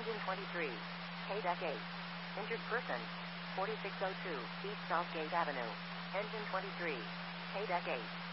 Engine 23. K-Deck 8. Injured person. 4602 East Southgate Avenue. Engine 23. K-Deck 8.